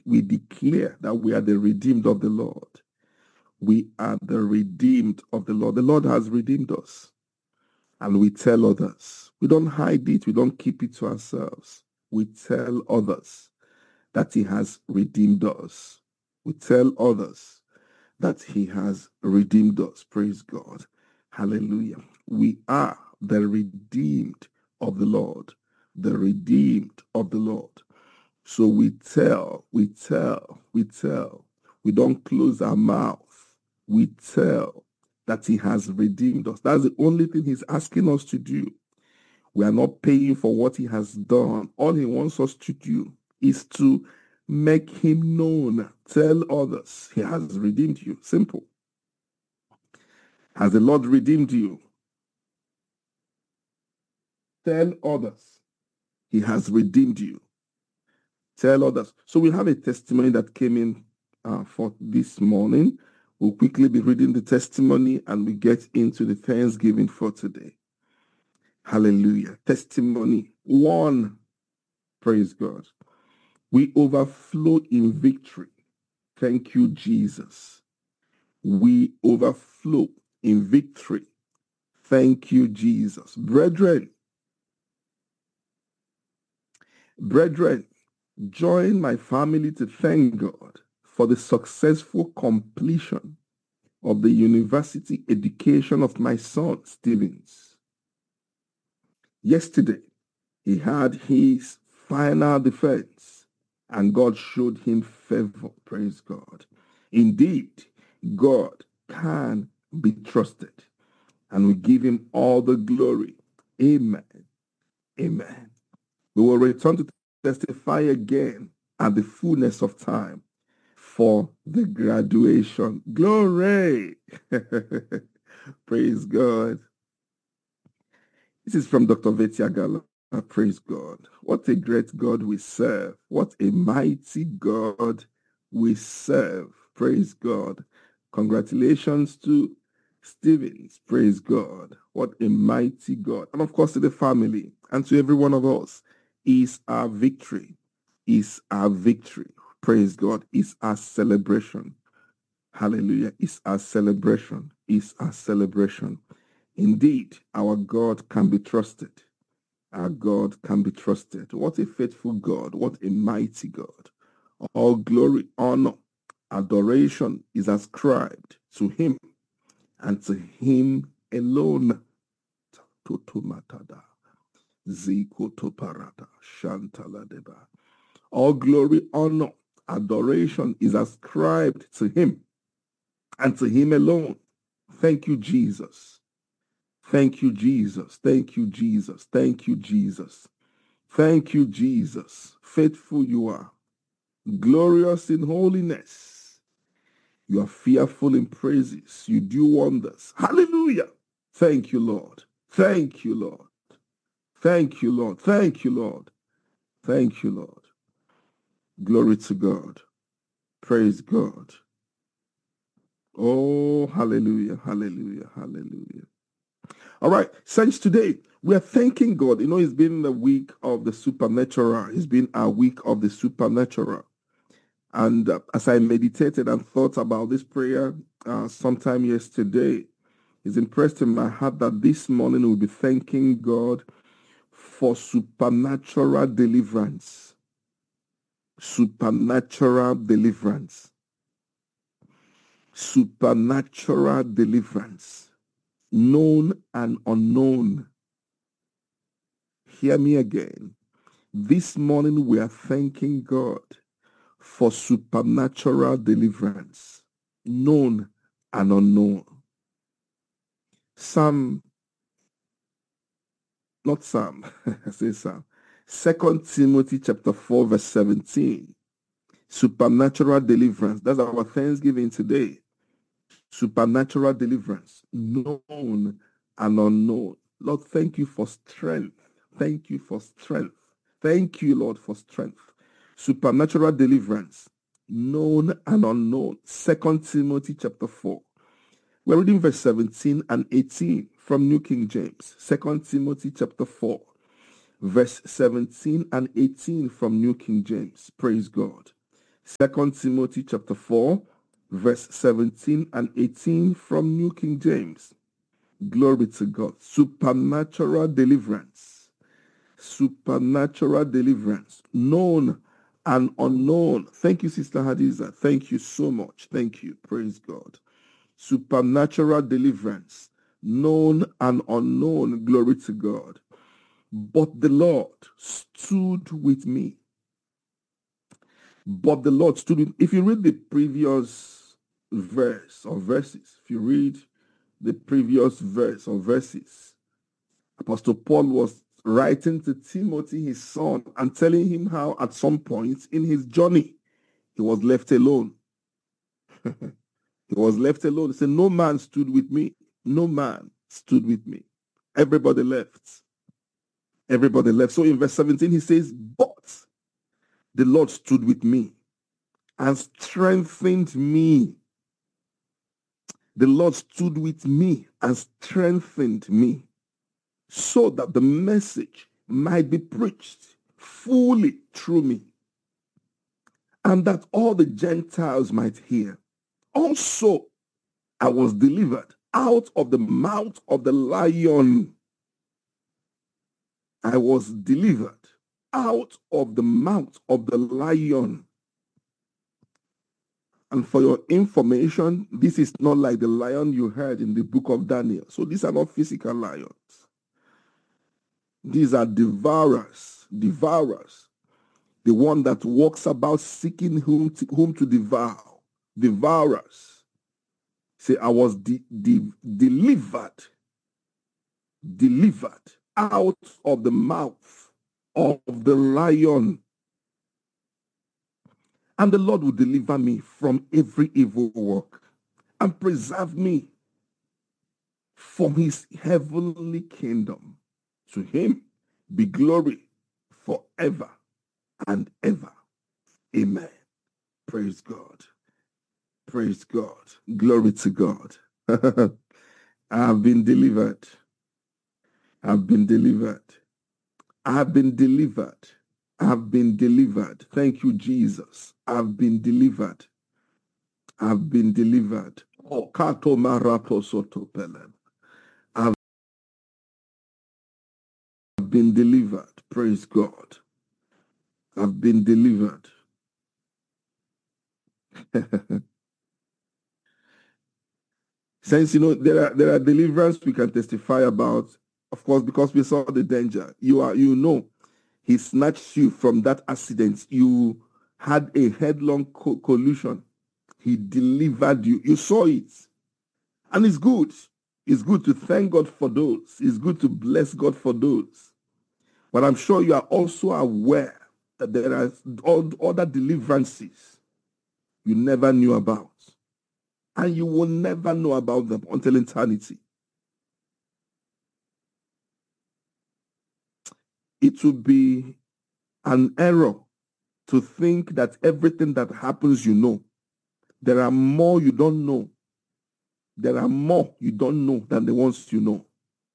we declare that we are the redeemed of the Lord. We are the redeemed of the Lord. The Lord has redeemed us. And we tell others. We don't hide it. We don't keep it to ourselves. We tell others that he has redeemed us. We tell others that he has redeemed us. Praise God. Hallelujah. We are the redeemed of the Lord. The redeemed of the Lord. So we tell. We don't close our mouth. We tell that he has redeemed us. That's the only thing he's asking us to do. We are not paying for what he has done. All he wants us to do is to make him known. Tell others he has redeemed you. Simple. Has the Lord redeemed you? Tell others he has redeemed you. Tell others. So we have a testimony that came in for this morning. We'll quickly be reading the testimony and we get into the Thanksgiving for today. Hallelujah. Testimony 1. Praise God. We overflow in victory. Thank you, Jesus. We overflow in victory. Thank you, Jesus. Brethren, join my family to thank God for the successful completion of the university education of my son, Stevens. Yesterday, he had his final defense and God showed him favor. Praise God. Indeed, God can be trusted and we give him all the glory. Amen. Amen. We will return to testify again at the fullness of time for the graduation. Glory. Praise God. This is from Dr. Vetia Gala. Praise God. What a great God we serve. What a mighty God we serve. Praise God. Congratulations to Stevens. Praise God. What a mighty God. And of course to the family and to every one of us. Is our victory. Is our victory. Praise God. Is our celebration. Hallelujah. Is our celebration. Is our celebration. Indeed, our God can be trusted. Our God can be trusted. What a faithful God. What a mighty God. All glory, honor, adoration is ascribed to him and to him alone. All glory, honor, adoration is ascribed to him and to him alone. Thank you, Jesus. Thank you, Jesus. Thank you, Jesus. Thank you, Jesus. Thank you, Jesus. Faithful you are. Glorious in holiness. You are fearful in praises. You do wonders. Hallelujah. Thank you, Lord. Thank you, Lord. Thank you, Lord. Thank you, Lord. Thank you, Lord. Glory to God. Praise God. Oh, hallelujah, hallelujah, hallelujah. All right, since today, we are thanking God. You know, it's been the week of the supernatural. It's been a week of the supernatural. And as I meditated and thought about this prayer sometime yesterday, it's impressed in my heart that this morning we'll be thanking God for supernatural deliverance. Supernatural deliverance. Supernatural deliverance. Known and unknown. Hear me again. This morning we are thanking God for supernatural deliverance, known and unknown. I say Psalm. 2 Timothy chapter 4 verse 17. Supernatural deliverance. That's our Thanksgiving today. Supernatural deliverance, known and unknown. Lord, thank you for strength. Thank you for strength. Thank you, Lord, for strength. Supernatural deliverance, known and unknown. 2 Timothy chapter 4. We're reading verse 17 and 18 from New King James. 2 Timothy chapter 4, verse 17 and 18 from New King James. Praise God. 2 Timothy chapter 4, verse 17 and 18 from New King James. Glory to God. Supernatural deliverance. Supernatural deliverance. Known and unknown. Thank you, Sister Hadiza. Thank you so much. Thank you. Praise God. Supernatural deliverance. Known and unknown. Glory to God. But the Lord stood with me. But the Lord stood with me. If you read the previous verse or verses, if you read the previous verse or verses, Apostle Paul was writing to Timothy, his son, and telling him how at some point in his journey, he was left alone. He was left alone. He said, no man stood with me. No man stood with me. Everybody left. Everybody left. So in verse 17, he says, but the Lord stood with me and strengthened me. The Lord stood with me and strengthened me so that the message might be preached fully through me and that all the Gentiles might hear. Also, I was delivered out of the mouth of the lion. I was delivered out of the mouth of the lion. And for your information, this is not like the lion you heard in the book of Daniel. So these are not physical lions. These are devourers. Devourers. The one that walks about seeking whom to devour. Devourers. Say, I was delivered out of the mouth of the lion. And the Lord will deliver me from every evil work and preserve me from his heavenly kingdom. To him be glory forever and ever. Amen. Praise God. Praise God. Glory to God. I have been delivered. I've been delivered. I've been delivered. I've been delivered. Thank you, Jesus. I've been delivered. I've been delivered. Oh, kato marapo soto pelem. I've been delivered. Praise God. I've been delivered. Since there are deliverance we can testify about, of course, because we saw the danger. He snatched you from that accident. You had a headlong collision. He delivered you. You saw it. And it's good. It's good to thank God for those. It's good to bless God for those. But I'm sure you are also aware that there are other deliverances you never knew about. And you will never know about them until eternity. It would be an error to think that everything that happens you know. There are more you don't know. There are more you don't know than the ones you know.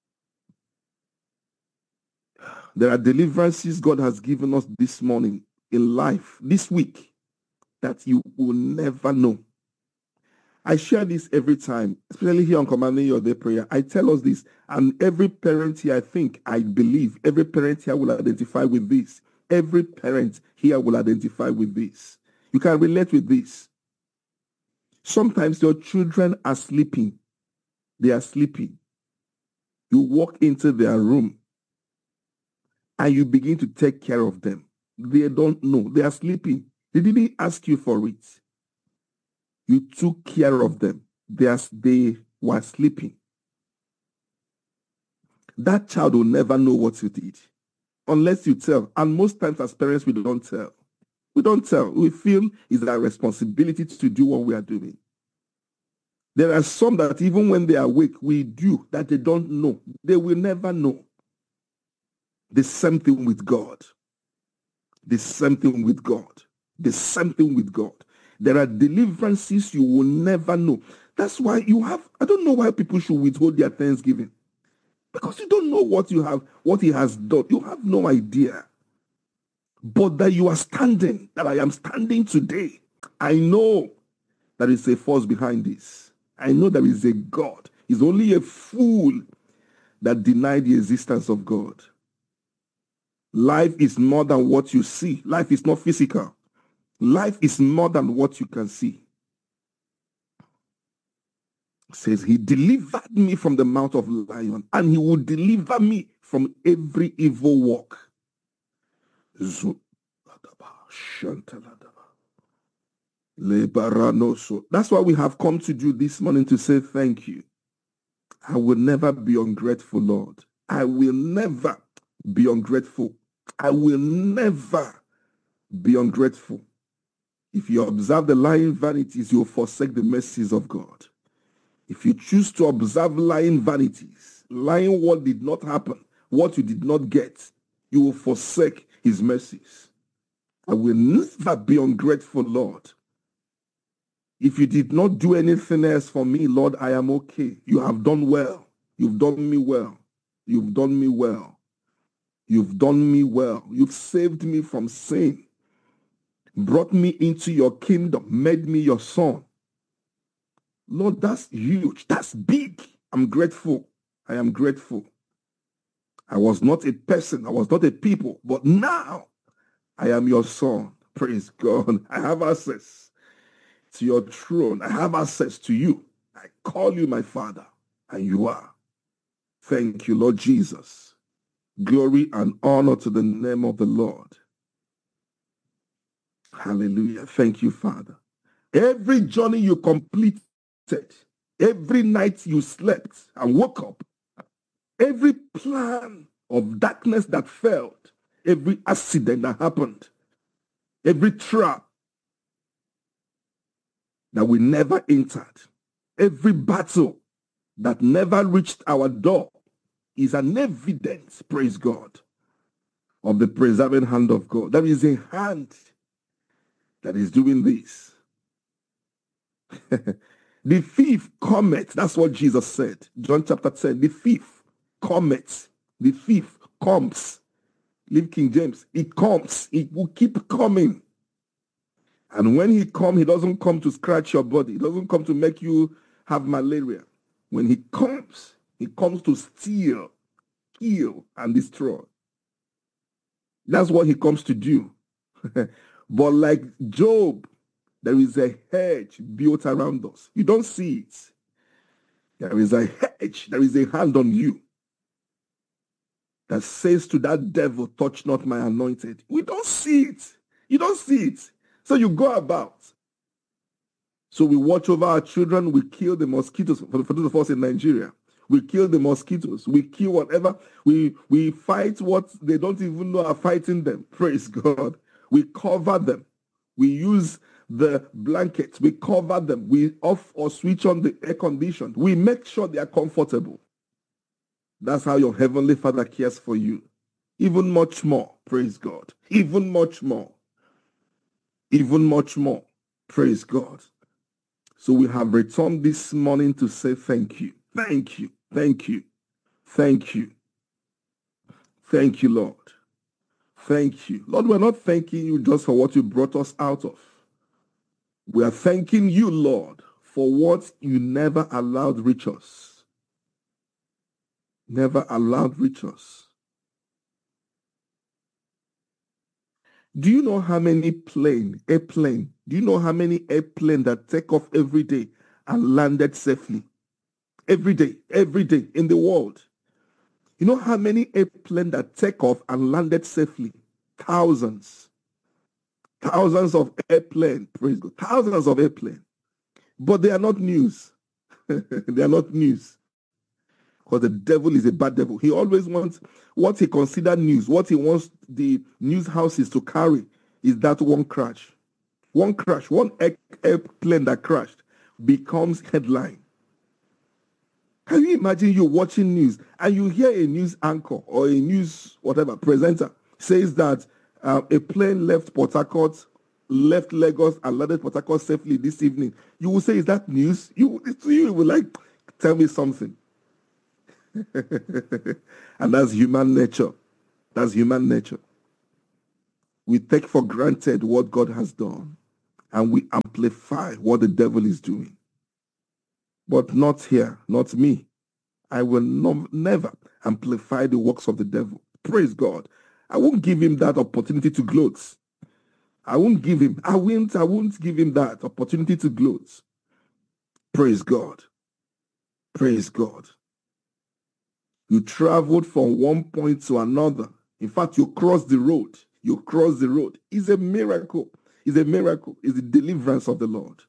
There are deliverances God has given us this morning in life, this week, that you will never know. I share this every time, especially here on Commanding Your Day Prayer. I tell us this, and every parent here, I believe, every parent here will identify with this. Every parent here will identify with this. You can relate with this. Sometimes your children are sleeping. They are sleeping. You walk into their room and you begin to take care of them. They don't know. They are sleeping. They didn't ask you for it. You took care of them. They were sleeping. That child will never know what you did unless you tell. And most times as parents, we don't tell. We don't tell. We feel it's our responsibility to do what we are doing. There are some that even when they are awake, we do that they don't know. They will never know. The same thing with God. The same thing with God. The same thing with God. There are deliverances you will never know. That's why I don't know why people should withhold their thanksgiving. Because you don't know what you have, what he has done. You have no idea. but that you are standing, that I am standing today. I know there is a force behind this. I know there is a God. It's only a fool that denied the existence of God. Life is more than what you see. Life is not physical. Life is more than what you can see. It says, he delivered me from the mouth of lion, and he will deliver me from every evil work. That's why we have come to you this morning to say thank you. I will never be ungrateful, Lord. I will never be ungrateful. I will never be ungrateful. If you observe the lying vanities, you will forsake the mercies of God. If you choose to observe lying vanities, lying what did not happen, what you did not get, you will forsake his mercies. I will never be ungrateful, Lord. If you did not do anything else for me, Lord, I am okay. You have done well. You've done me well. You've done me well. You've done me well. You've saved me from sin, brought me into your kingdom, made me your son. Lord, that's huge. That's big. I'm grateful. I am grateful. I was not a person. I was not a people. But now I am your son. Praise God. I have access to your throne. I have access to you. I call you my Father, and you are. Thank you, Lord Jesus. Glory and honor to the name of the Lord. Hallelujah. Thank you, Father. Every journey you completed, every night you slept and woke up, every plan of darkness that failed, every accident that happened, every trap that we never entered, every battle that never reached our door is an evidence, praise God, of the preserving hand of God. There is a hand that is doing this. The thief cometh. That's what Jesus said. John chapter 10. The thief cometh. The thief comes. Leave King James. He comes. He will keep coming. And when he comes, he doesn't come to scratch your body. He doesn't come to make you have malaria. When he comes to steal, kill, and destroy. That's what he comes to do. But like Job, there is a hedge built around us. You don't see it. There is a hedge. There is a hand on you that says to that devil, touch not my anointed. We don't see it. You don't see it. So you go about. So we watch over our children. We kill the mosquitoes. For those of us in Nigeria, we kill the mosquitoes. We kill whatever. We fight what they don't even know are fighting them. Praise God. We cover them. We use the blankets. We cover them. We off or switch on the air condition. We make sure they are comfortable. That's how your heavenly Father cares for you. Even much more. Praise God. Even much more. Even much more. Praise God. So we have returned this morning to say thank you. Thank you. Thank you. Thank you. Thank you, Lord. Thank you. Lord, we're not thanking you just for what you brought us out of. We are thanking you, Lord, for what you never allowed reach us. Never allowed reach us. Do you know how many airplane, do you know how many airplanes that take off every day and landed safely? Every day in the world. You know how many airplanes that take off and landed safely? Thousands. Thousands of airplanes, praise God. Thousands of airplanes. But they are not news. They are not news. Because the devil is a bad devil. He always wants what he considers news. What he wants the news houses to carry is that one crash. One crash, one airplane that crashed becomes headline. Can you imagine you watching news and you hear a news anchor or a news whatever presenter says that a plane left Port Harcourt, left Lagos and landed Port Harcourt safely this evening? You will say, is that news? You will like, tell me something. And that's human nature. That's human nature. We take for granted what God has done, and we amplify what the devil is doing. But not here, not me. I will never amplify the works of the devil. Praise God. I won't give him that opportunity to gloat. I won't give him that opportunity to gloat. Praise God. Praise God. You traveled from one point to another. In fact, you crossed the road. You crossed the road. It's a miracle. It's a miracle. It's the deliverance of the Lord.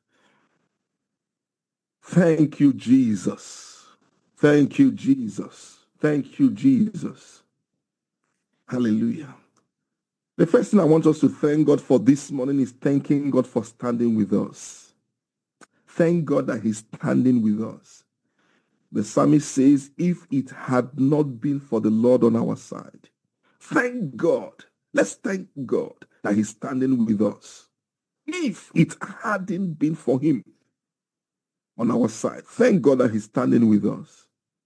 Thank you, Jesus. Thank you, Jesus. Thank you, Jesus. Hallelujah. The first thing I want us to thank God for this morning is thanking God for standing with us. Thank God that he's standing with us. The psalmist says, if it had not been for the Lord on our side, thank God. Let's thank God that he's standing with us. If it hadn't been for him on our side, thank God that he's standing with us.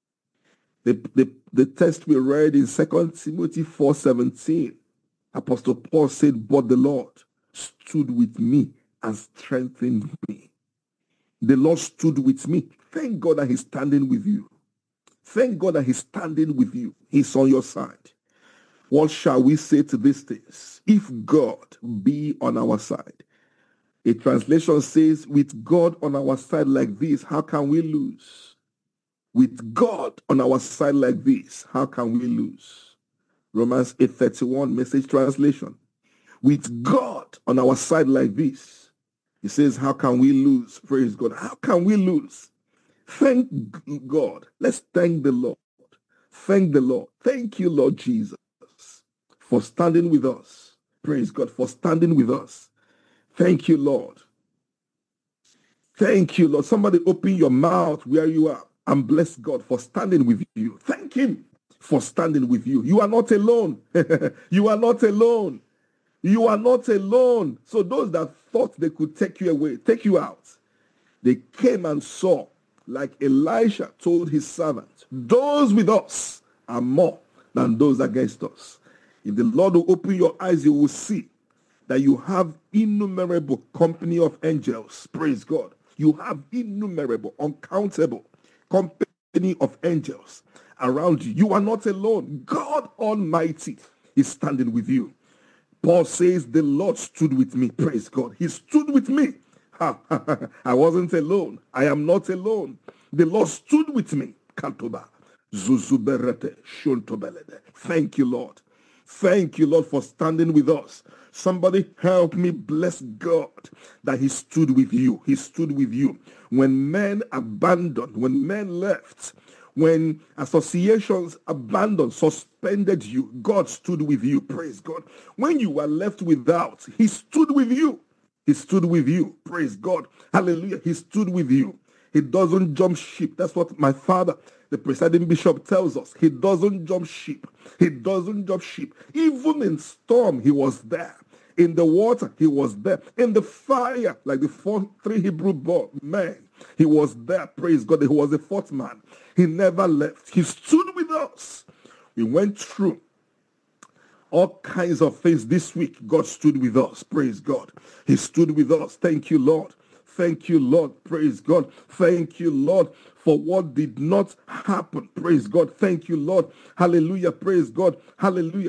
The text we read in 2 Timothy 4:17, Apostle Paul said, but the Lord stood with me and strengthened me. The Lord stood with me. Thank God that he's standing with you. Thank God that he's standing with you. He's on your side. What shall we say to these things? If God be on our side. A translation says, with God on our side like this, how can we lose? With God on our side like this, how can we lose? Romans 8:31, Message translation. With God on our side like this, he says, how can we lose? Praise God. How can we lose? Thank God. Let's thank the Lord. Thank the Lord. Thank you, Lord Jesus, for standing with us. Praise God for standing with us. Thank you, Lord. Thank you, Lord. Somebody open your mouth where you are and bless God for standing with you. Thank him for standing with you. You are not alone. You are not alone. You are not alone. So those that thought they could take you away, take you out, they came and saw, like Elisha told his servant, those with us are more than those against us. If the Lord will open your eyes, you will see that you have innumerable company of angels. Praise God. You have innumerable, uncountable company of angels around you. You are not alone. God Almighty is standing with you. Paul says, the Lord stood with me. Praise God. He stood with me. I wasn't alone. I am not alone. The Lord stood with me. Kantoba. Zuzuberete. Shontobelede. Thank you, Lord. Thank you, Lord, for standing with us. Somebody help me bless God that he stood with you. He stood with you. When men abandoned, when men left, when associations abandoned, suspended you, God stood with you. Praise God. When you were left without, he stood with you. He stood with you. Praise God. Hallelujah. He stood with you. He doesn't jump ship. That's what my father, the presiding bishop, tells us. He doesn't jump ship. He doesn't jump ship. Even in storm, he was there. In the water, he was there. In the fire, like the three Hebrew men, he was there. Praise God. He was the fourth man. He never left. He stood with us. We went through all kinds of things this week. God stood with us. Praise God. He stood with us. Thank you, Lord. Thank you, Lord. Praise God. Thank you, Lord, for what did not happen. Praise God. Thank you, Lord. Hallelujah. Praise God. Hallelujah.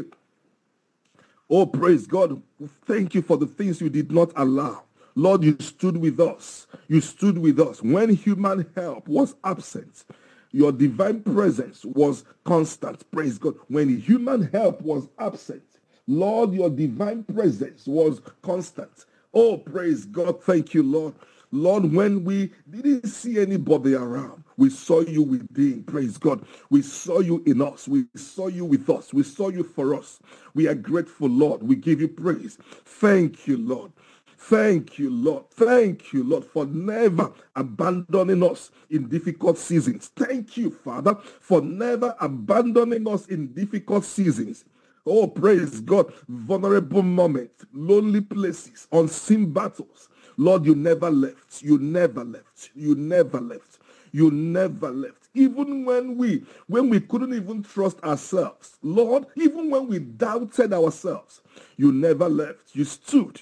Oh, praise God. Thank you for the things you did not allow. Lord, you stood with us. You stood with us. When human help was absent, your divine presence was constant. Praise God. When human help was absent, Lord, your divine presence was constant. Oh, praise God. Thank you, Lord. Lord, when we didn't see anybody around, we saw you within. Praise God. We saw you in us. We saw you with us. We saw you for us. We are grateful, Lord. We give you praise. Thank you, Lord. Thank you, Lord. Thank you, Lord, for never abandoning us in difficult seasons. Thank you, Father, for never abandoning us in difficult seasons. Oh, praise God. Vulnerable moments, lonely places, unseen battles. Lord, you never left. You never left. You never left. You never left. even when we couldn't even trust ourselves. Lord, even when we doubted ourselves, you never left. You stood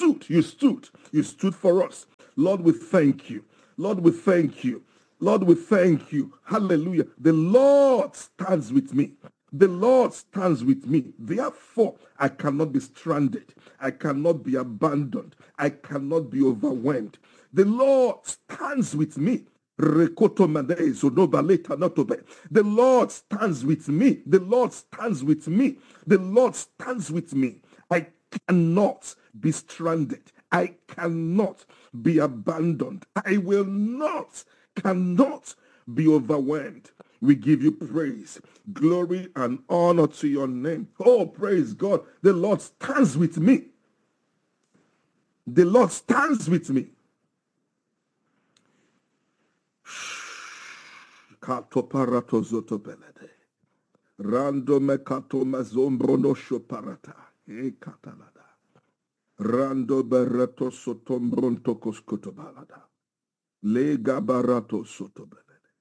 for us. Lord, we thank you. Lord, we thank you. Lord, we thank you. Hallelujah. The Lord stands with me. The Lord stands with me. Therefore, I cannot be stranded. I cannot be abandoned. I cannot be overwhelmed. The Lord stands with me. The Lord stands with me. The Lord stands with me. The Lord stands with me. I cannot be stranded. I cannot be abandoned. I will not, cannot be overwhelmed. We give you praise, glory, and honor to your name. Oh, praise God. The Lord stands with me. The Lord stands with me. Rando mekato mazombrono shoparata. E katalada. Rando barato sotombronto koskotobalada. Lega barato sotobelede.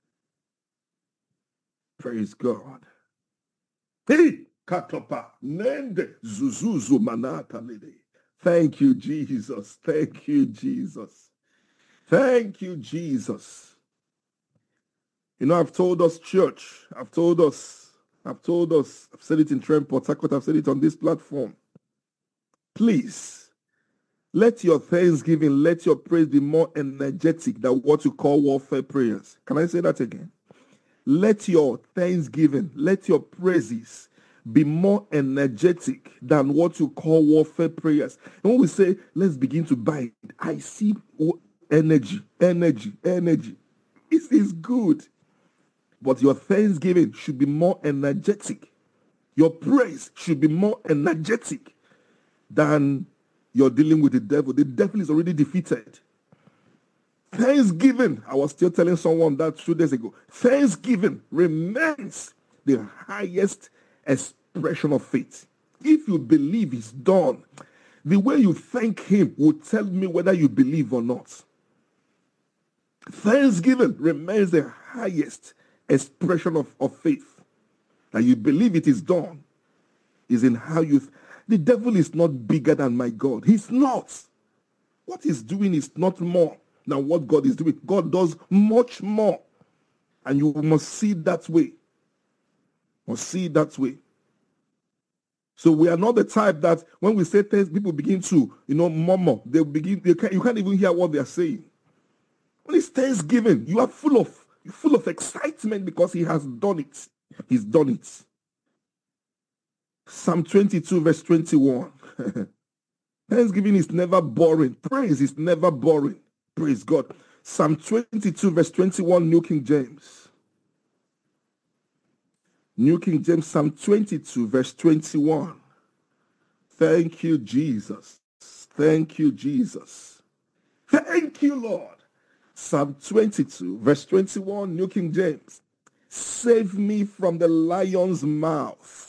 Praise God. Hey, katopa nende zuzuzu manata lede. Thank you, Jesus. Thank you, Jesus. Thank you, Jesus. You know, I've told us, church, I've said it in Trent, Port Harcourt, I've said it on this platform. Please, let your thanksgiving, let your praise be more energetic than what you call warfare prayers. Can I say that again? Let your thanksgiving, let your praises be more energetic than what you call warfare prayers. And when we say, let's begin to bind, I see energy. It is good. But your thanksgiving should be more energetic. Your praise should be more energetic than you're dealing with the devil. The devil is already defeated. Thanksgiving, I was still telling someone that 2 days ago, thanksgiving remains the highest expression of faith. If you believe it's done, the way you thank him will tell me whether you believe or not. Thanksgiving remains the highest expression of faith. That you believe it is done is in how you... The devil is not bigger than my God. He's not. What he's doing is not more than what God is doing. God does much more. And you must see it that way. Must see it that way. So we are not the type that when we say things, people begin to, murmur. You can't even hear what they are saying. When it's Thanksgiving, you are full of excitement because he has done it. He's done it. Psalm 22 verse 21. Thanksgiving is never boring. Praise is never boring. Praise God. Psalm 22 verse 21, New King James. New King James, Psalm 22 verse 21. Thank you, Jesus. Thank you, Jesus. Thank you, Lord. Psalm 22 verse 21, New King James. Save me from the lion's mouth.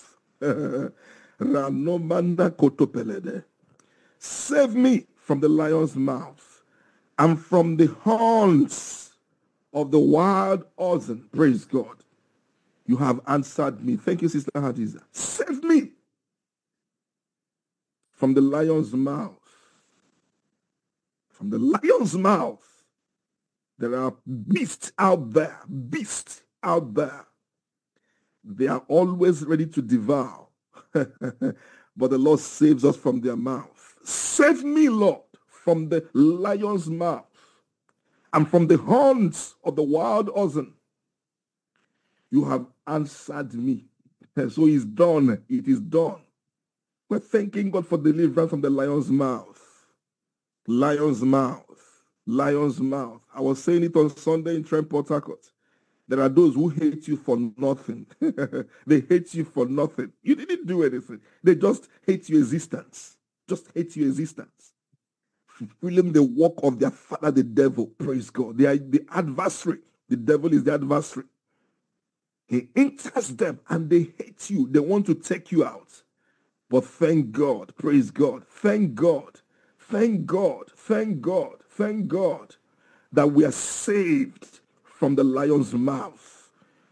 Save me from the lion's mouth and from the horns of the wild oxen. Praise God. You have answered me. Thank you, Sister Hadiza. Save me from the lion's mouth. From the lion's mouth. There are beasts out there. Beasts out there. They are always ready to devour. But the Lord saves us from their mouth. Save me, Lord, from the lion's mouth and from the horns of the wild oxen. You have answered me. So it's done. It is done. We're thanking God for deliverance from the lion's mouth. Lion's mouth. Lion's mouth. I was saying it on Sunday in Trent, Port Harcourt. There are those who hate you for nothing. They hate you for nothing. You didn't do anything. They just hate your existence. Just hate your existence. Fulfilling the work of their father, the devil. Praise God. They are the adversary. The devil is the adversary. He enters them and they hate you. They want to take you out. But thank God. Praise God. Thank God. Thank God. Thank God. Thank God that we are saved from the lion's mouth.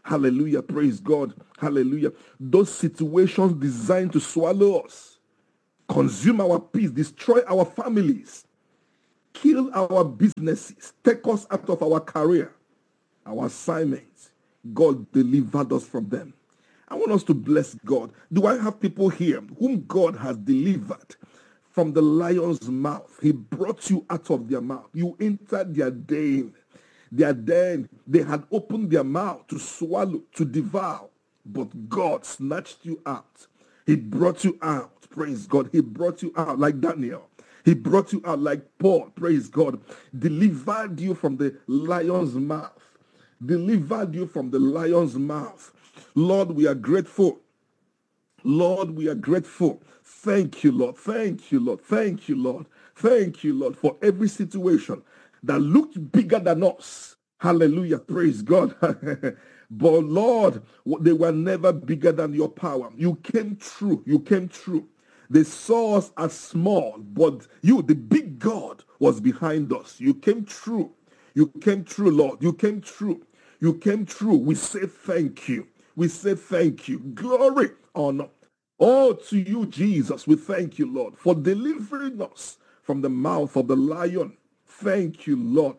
Hallelujah. Praise God. Hallelujah. Those situations designed to swallow us, consume our peace, destroy our families, kill our businesses, take us out of our career, our assignments. God delivered us from them. I want us to bless God. Do I have people here whom God has delivered from the lion's mouth? He brought you out of their mouth. You entered their den. Their den, they had opened their mouth to swallow, to devour, but God snatched you out. He brought you out. Praise God. He brought you out like Daniel. He brought you out like Paul. Praise God. Delivered you from the lion's mouth. Delivered you from the lion's mouth. Lord, we are grateful. Lord, we are grateful. Thank you, Lord. Thank you, Lord. Thank you, Lord. Thank you, Lord, for every situation that looked bigger than us. Hallelujah. Praise God. But Lord, they were never bigger than your power. You came through. You came through. They saw us as small, but you, the big God, was behind us. You came through. You came through, Lord. You came through. You came through. We say thank you. We say thank you. Glory, honor. Oh, to you, Jesus, we thank you, Lord, for delivering us from the mouth of the lion. Thank you, Lord.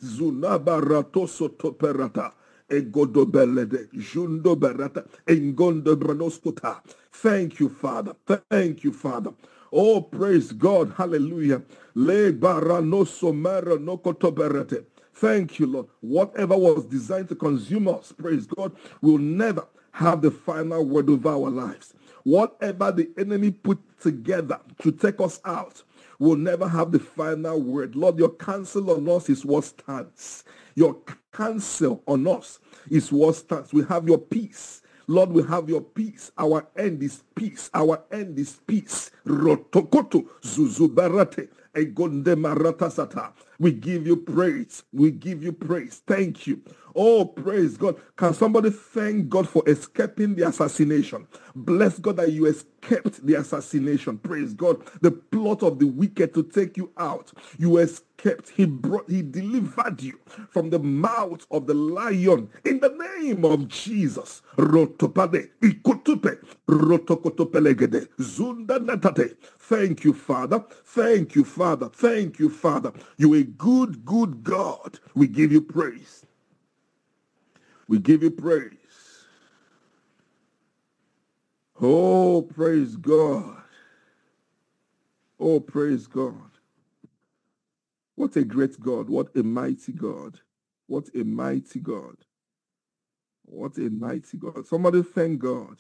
Thank you, Father. Thank you, Father. Oh, praise God. Hallelujah. Thank you, Lord. Whatever was designed to consume us, praise God, will never have the final word over our lives. Whatever the enemy put together to take us out will never have the final word. Lord, your counsel on us is what stands. Your counsel on us is what stands. We have your peace. Lord, we have your peace. Our end is peace. Our end is peace. Rotokoto zuzubarate egonde maratasata. We give you praise. We give you praise. Thank you. Oh, praise God. Can somebody thank God for escaping the assassination? Bless God that you escaped the assassination. Praise God. The plot of the wicked to take you out. You escaped. He delivered you from the mouth of the lion in the name of Jesus. Rotopade, ikutupe, rotokotopelegede, zundanatate. Thank you, Father. Thank you, Father. Thank you, Father. You are a good, good God. We give you praise. We give you praise. Oh, praise God. Oh, praise God. What a great God. What a mighty God. What a mighty God. What a mighty God. Somebody thank God.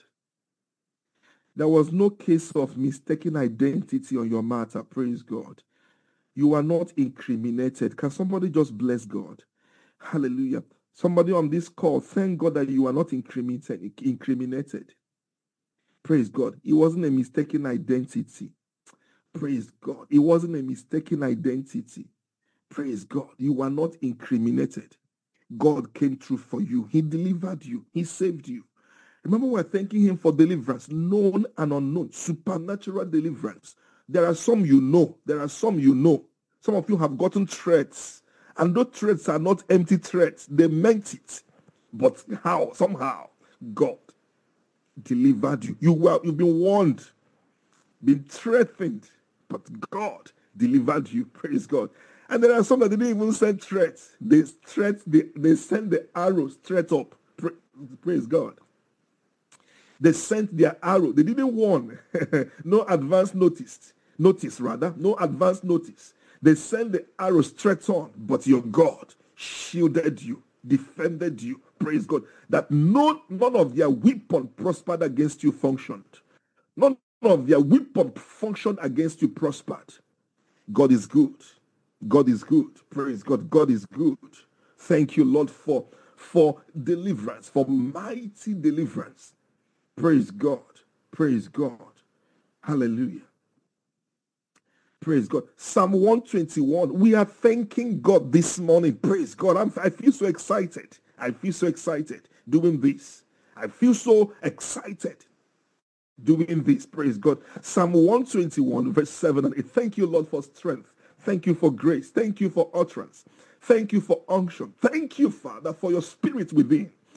There was no case of mistaken identity on your matter. Praise God. You are not incriminated. Can somebody just bless God? Hallelujah. Somebody on this call, thank God that you are not incriminated. Praise God. It wasn't a mistaken identity. Praise God. It wasn't a mistaken identity. Praise God. You are not incriminated. God came through for you. He delivered you. He saved you. Remember, we're thanking him for deliverance, known and unknown, supernatural deliverance. There are some you know. There are some you know. Some of you have gotten threats. And those threats are not empty threats. They meant it. But how? Somehow, God delivered you. You've been warned, been threatened, but God delivered you. Praise God. And there are some that didn't even send threats. They sent the arrows straight up. Praise God. They sent their arrow. They didn't warn. No advance notice. No advance notice. They sent the arrow straight on, but your God shielded you, defended you. Praise God. That none of their weapon prospered against you functioned. None of their weapon functioned against you prospered. God is good. God is good. Praise God. God is good. Thank you, Lord, for deliverance, for mighty deliverance. Praise God. Praise God. Hallelujah. Praise God. Psalm 121. We are thanking God this morning. Praise God. I feel so excited. I feel so excited doing this. I feel so excited doing this. Praise God. Psalm 121, verse 7 and 8. Thank you, Lord, for strength. Thank you for grace. Thank you for utterance. Thank you for unction. Thank you, Father, for your spirit within.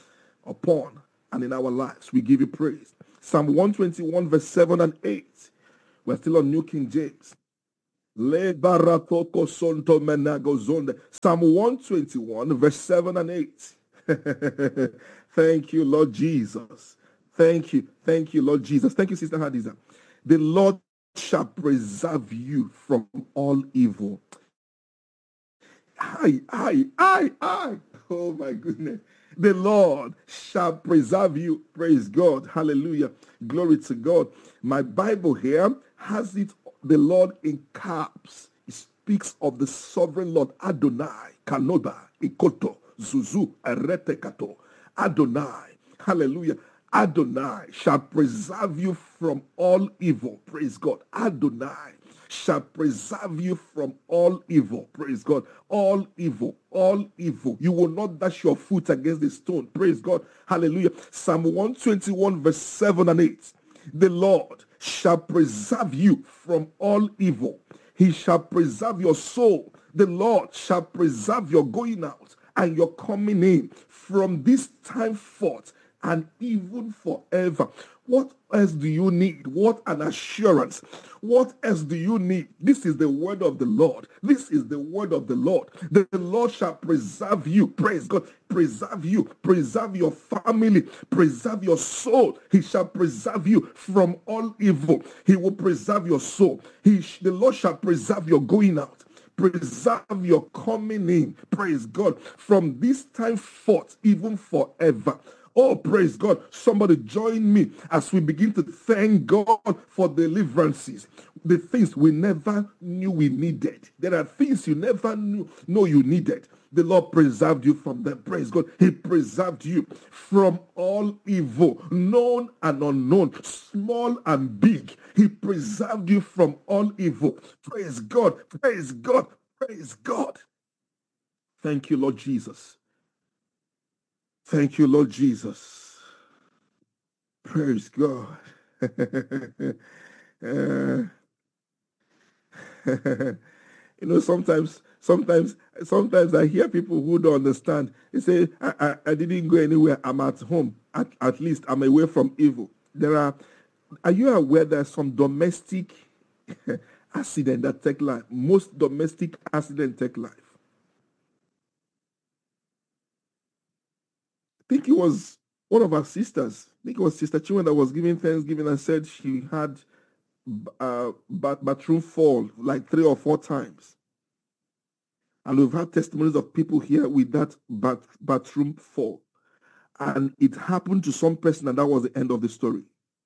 upon and in our lives. We give you praise. Psalm 121, verse 7 and 8. We're still on New King James. Psalm 121, verse 7 and 8. Thank you, Lord Jesus. Thank you, Lord Jesus. Thank you, Sister Hadiza. The Lord shall preserve you from all evil. Oh my goodness. The Lord shall preserve you. Praise God. Hallelujah. Glory to God. My Bible here has it, the Lord in caps. It speaks of the sovereign Lord, Adonai, Kanoda, Ikoto, Zuzu, Eretekato. Adonai. Hallelujah. Adonai shall preserve you from all evil. Praise God. Adonai shall preserve you from all evil. Praise God. All evil. All evil. You will not dash your foot against the stone. Praise God. Hallelujah. Psalm 121 verse 7 and 8. The Lord shall preserve you from all evil. He shall preserve your soul. The Lord shall preserve your going out and your coming in from this time forth and even forever. What else do you need? What an assurance. What else do you need? This is the word of the Lord. This is the word of the Lord. The Lord shall preserve you. Praise God. Preserve you. Preserve your family. Preserve your soul. He shall preserve you from all evil. He will preserve your soul. The Lord shall preserve your going out. Preserve your coming in. Praise God. From this time forth, even forever. Oh, praise God. Somebody join me as we begin to thank God for deliverances. The things we never knew we needed. There are things you never know you needed. The Lord preserved you from them. Praise God. He preserved you from all evil, known and unknown, small and big. He preserved you from all evil. Praise God. Praise God. Praise God. Thank you, Lord Jesus. Thank you, Lord Jesus. Praise God. Sometimes I hear people who don't understand. They say, I didn't go anywhere. I'm at home. At least I'm away from evil. Are you aware there's some domestic accident that take life? Most domestic accident take life. I think it was one of our sisters. I think it was Sister Chinwe that was giving Thanksgiving and said she had bathroom fall like 3 or 4 times. And we've had testimonies of people here with that bathroom fall. And it happened to some person, and that was the end of the story.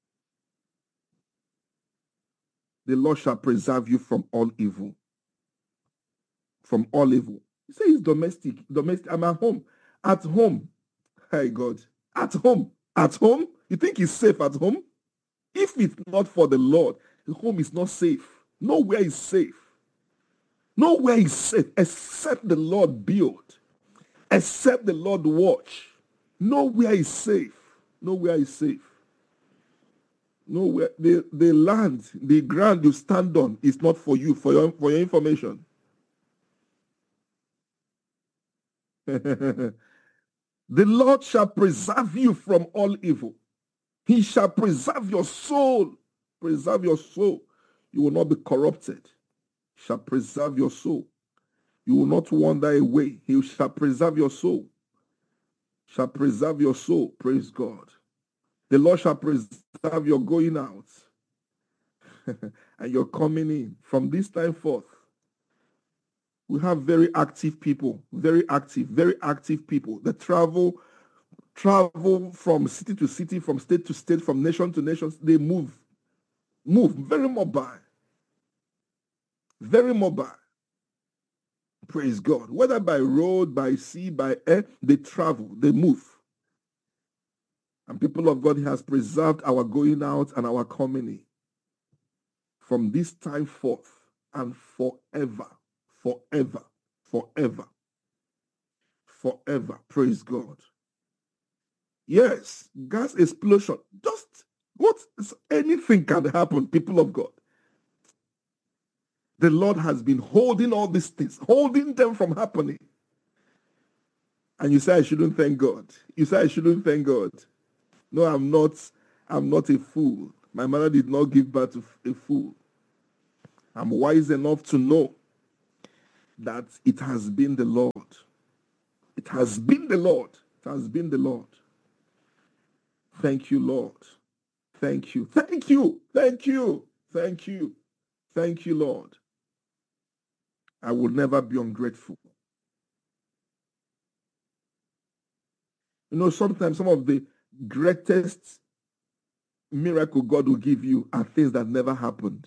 The Lord shall preserve you from all evil. From all evil. He says it's domestic. I'm at home. At home. Hey, God. At home. At home? You think it's safe at home? If it's not for the Lord, the home is not safe. Nowhere is safe. Nowhere is safe except the Lord build. Except the Lord watch. Nowhere is safe. Nowhere is safe. Nowhere. The land, the ground you stand on is not for you, for your information. The Lord shall preserve you from all evil. He shall preserve your soul. Preserve your soul. You will not be corrupted. He shall preserve your soul. You will not wander away. He shall preserve your soul. Shall preserve your soul. Praise God. The Lord shall preserve your going out and your coming in. From this time forth, we have very active people. Very active people. They travel from city to city, from state to state, from nation to nation. They move. Very mobile. Very mobile. Praise God. Whether by road, by sea, by air, they travel, they move. And people of God, He has preserved our going out and our coming in from this time forth and forever. Forever. Forever. Forever. Praise God. Yes, gas explosion. Anything can happen, people of God. The Lord has been holding all these things, holding them from happening. And you say I shouldn't thank God. You say I shouldn't thank God. No, I'm not. I'm not a fool. My mother did not give birth to a fool. I'm wise enough to know that it has been the Lord. It has been the Lord. It has been the Lord. Thank you, Lord. Thank you. Thank you. Thank you. Thank you. Thank you, Lord. I will never be ungrateful. You know, sometimes some of the greatest miracle God will give you are things that never happened.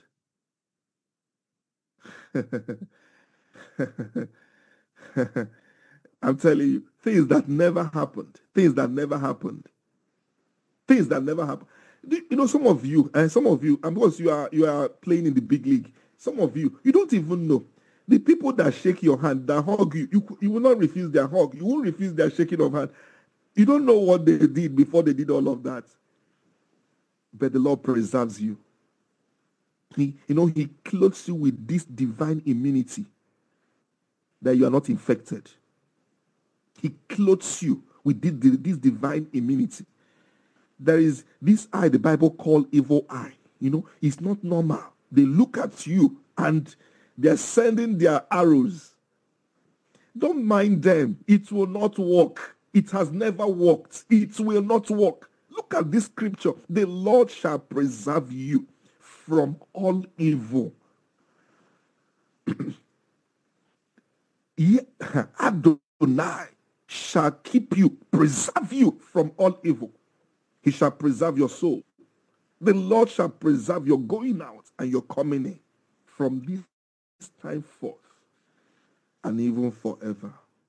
I'm telling you, things that never happened. Things that never happened. Things that never happened. You know, some of you, and because you are playing in the big league, some of you don't even know. The people that shake your hand, that hug you, you will not refuse their hug. You won't refuse their shaking of hand. You don't know what they did before they did all of that. But the Lord preserves you. He clothes you with this divine immunity that you are not infected. He clothes you with this divine immunity. There is this eye the Bible call evil eye. You know, it's not normal. They look at you and they're sending their arrows. Don't mind them. It will not work. It has never worked. It will not work. Look at this scripture. The Lord shall preserve you from all evil. Adonai shall keep you, preserve you from all evil. He shall preserve your soul. The Lord shall preserve your going out and your coming in from this time forth and even forever.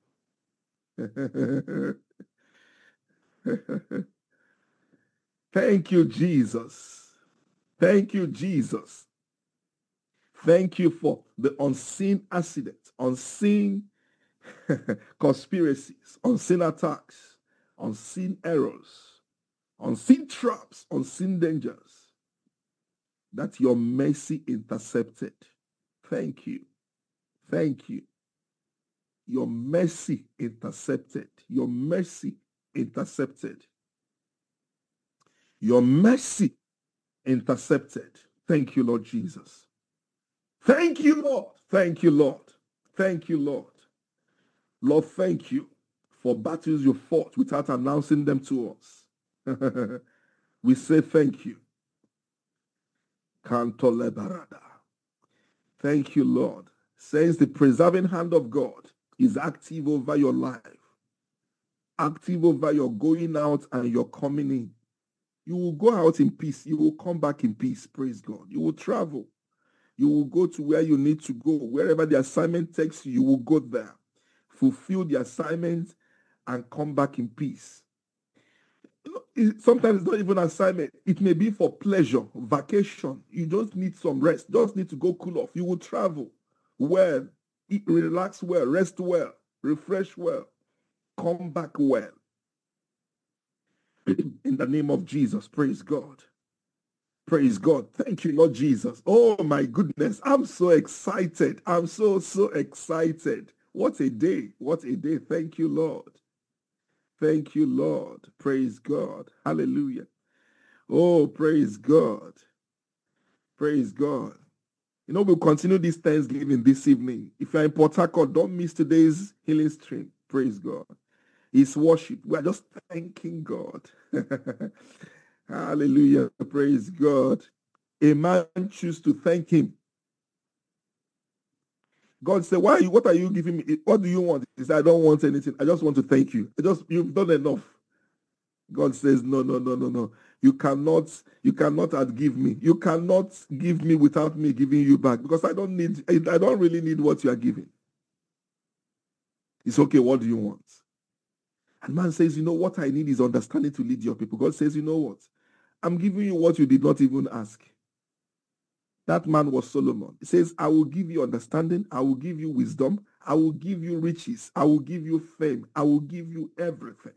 Thank you, Jesus. Thank you, Jesus. Thank you for the unseen accidents, unseen conspiracies, unseen attacks, unseen errors, unseen traps, unseen dangers that your mercy intercepted. Thank you. Thank you. Your mercy intercepted. Your mercy intercepted. Your mercy intercepted. Thank you, Lord Jesus. Thank you, Lord. Thank you, Lord. Thank you, Lord. Lord, thank you for battles you fought without announcing them to us. We say thank you. Kantole barada. Thank you, Lord. Since the preserving hand of God is active over your life, active over your going out and your coming in. You will go out in peace. You will come back in peace. Praise God. You will travel. You will go to where you need to go. Wherever the assignment takes you, you will go there. Fulfill the assignment and come back in peace. Sometimes it's not even an assignment. It may be for pleasure, vacation. You just need some rest. Just need to go cool off. You will travel well, eat, relax well, rest well, refresh well, come back well. In the name of Jesus, praise God. Praise God. Thank you, Lord Jesus. Oh my goodness. I'm so excited. I'm so excited. What a day. What a day. Thank you, Lord. Thank you, Lord. Praise God. Hallelujah. Oh, praise God. Praise God. You know, we'll continue this Thanksgiving this evening. If you're in Port Harcourt, don't miss today's healing stream. Praise God. It's worship. We are just thanking God. Hallelujah. Praise God. A man chooses to thank him. God said, what are you giving me? What do you want? He said, I don't want anything. I just want to thank you. You've done enough. God says, no. You cannot outgive me. You cannot give me without me giving you back, because I don't really need what you are giving. It's okay. What do you want? And man says, what I need is understanding to lead your people. God says, you know what? I'm giving you what you did not even ask. That man was Solomon. He says, I will give you understanding. I will give you wisdom. I will give you riches. I will give you fame. I will give you everything.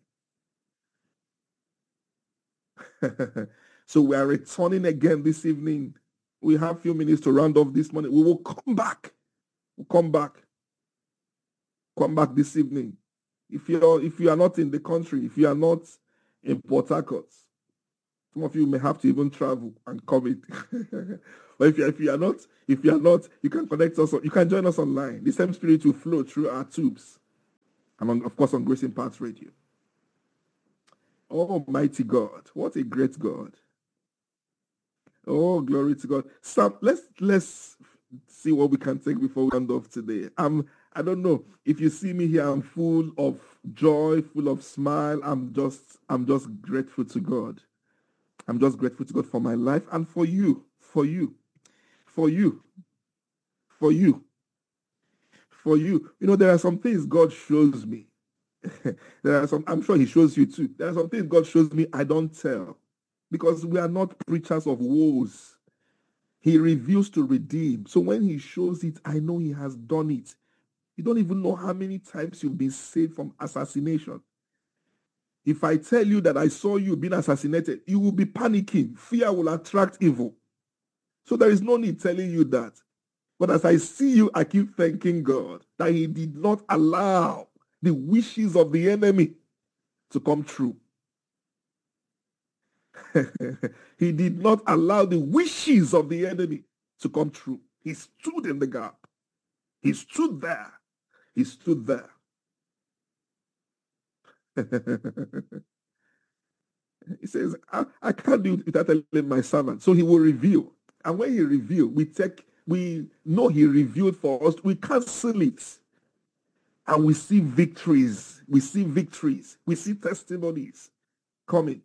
So we are returning again this evening. We have a few minutes to round off this morning. We will come back. We'll come back. Come back this evening. If you are not in the country, if you are not in Port Harcourt, some of you may have to even travel and come it. But if you are not, you can connect us. You can join us online. The same spirit will flow through our tubes, and of course on Grace Impact Radio. Oh, mighty God! What a great God! Oh, glory to God! Let's see what we can take before we end off today. I don't know if you see me here. I'm full of joy, full of smile. I'm just grateful to God. I'm just grateful to God for my life and for you. You know, there are some things God shows me. I'm sure he shows you too. There are some things God shows me I don't tell, because we are not preachers of woes. He reveals to redeem. So when he shows it, I know he has done it. You don't even know how many times you've been saved from assassination. If I tell you that I saw you being assassinated, you will be panicking. Fear will attract evil. So there is no need telling you that. But as I see you, I keep thanking God that he did not allow the wishes of the enemy to come true. He did not allow the wishes of the enemy to come true. He stood in the gap. He stood there. He stood there. He says, I can't do it without telling my servant. So he will reveal. And when he reveals, we know he revealed for us. We cancel it. And we see victories. We see victories. We see testimonies coming.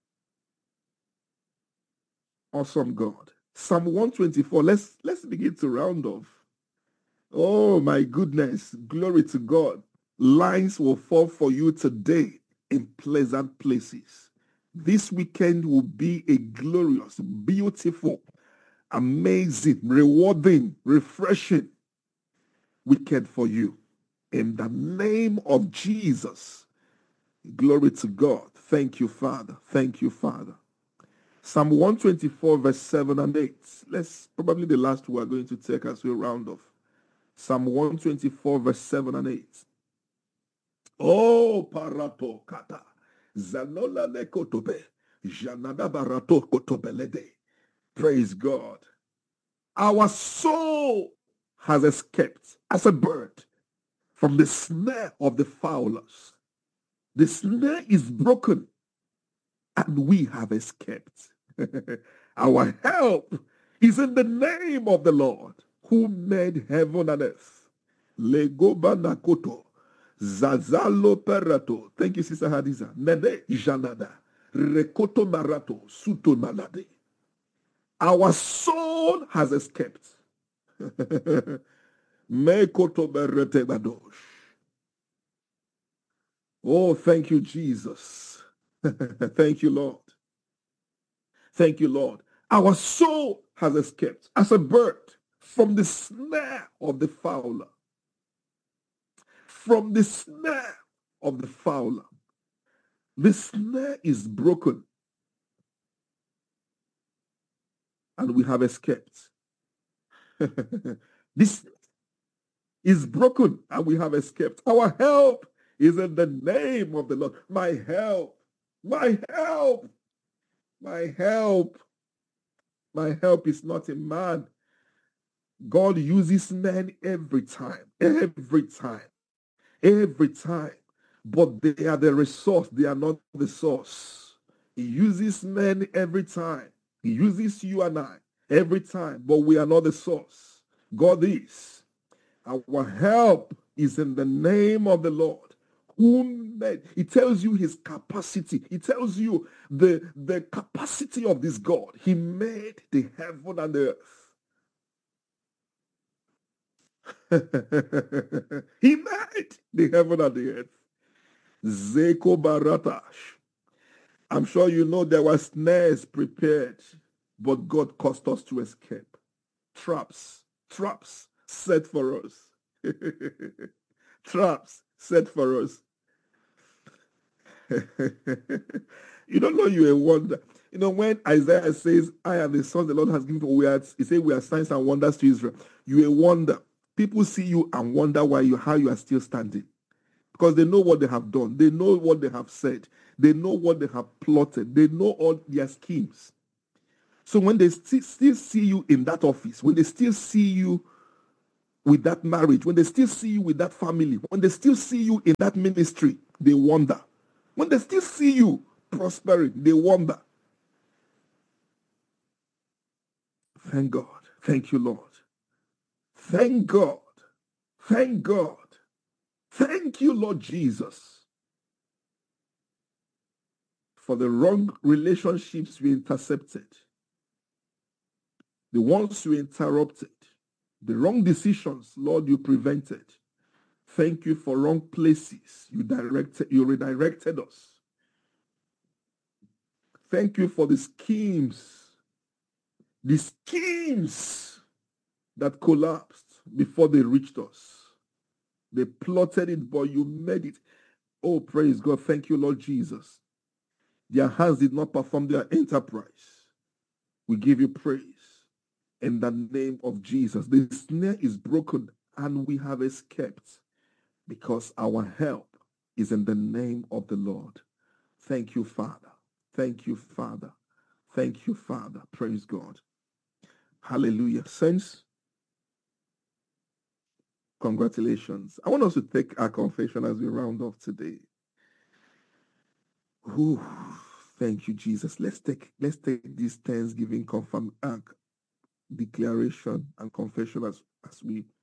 Awesome God. Psalm 124. Let's begin to round off. Oh my goodness. Glory to God. Lines will fall for you today in pleasant places. This weekend will be a glorious, beautiful, amazing, rewarding, refreshing weekend for you. In the name of Jesus. Glory to God. Thank you, Father. Thank you, Father. Psalm 124, verse 7 and 8. Let's probably the last we are going to take as we round off. Psalm 124, verse 7 and 8. Oh, parato kata. Zanola le kotobe. Janada barato kotobelede. Praise God. Our soul has escaped as a bird from the snare of the fowlers. The snare is broken and we have escaped. Our help is in the name of the Lord who made heaven and earth. Legoba nakoto. Zazalo perato. Thank you, Sister Hadiza. Nede janada. Rekoto marato. Suto malade. Our soul has escaped. Mekoto berete badosh. Oh, thank you, Jesus. Thank you, Lord. Thank you, Lord. Our soul has escaped as a bird from the snare of the fowler. From the snare of the fowler. The snare is broken. And we have escaped. This is broken and we have escaped. Our help is in the name of the Lord. My help. My help. My help. My help is not in man. God uses men every time. Every time. Every time. But they are the resource. They are not the source. He uses men every time. He uses you and I every time. But we are not the source. God is. Our help is in the name of the Lord. Who made, it tells you his capacity. It tells you the capacity of this God. He made the heaven and the earth. He made the heaven and the earth. Zeko Baratash. I'm sure you know there were snares prepared, but God caused us to escape. Traps set for us. Traps set for us. You don't know you're a wonder. You know, when Isaiah says, I am the son the Lord has given to, he says we are signs and wonders to Israel. You're a wonder. People see you and wonder how you are still standing. because they know what they have done. They know what they have said. They know what they have plotted. They know all their schemes. So when they still see you in that office, when they still see you with that marriage, when they still see you with that family, when they still see you in that ministry, they wonder. When they still see you prospering, they wonder. Thank God. Thank you, Lord. Thank God. Thank God. Thank you, Lord Jesus, for the wrong relationships we intercepted, the ones you interrupted, the wrong decisions, Lord, you prevented. Thank you for wrong places you redirected us. Thank you for the schemes that collapsed before they reached us. They plotted it, but you made it. Oh, praise God. Thank you, Lord Jesus. Their hands did not perform their enterprise. We give you praise. In the name of Jesus, the snare is broken and we have escaped because our help is in the name of the Lord. Thank you, Father. Thank you, Father. Thank you, Father. Praise God. Hallelujah. Saints, congratulations. I want us to take our confession as we round off today. Ooh, thank you, Jesus. Let's take this Thanksgiving declaration and confession as we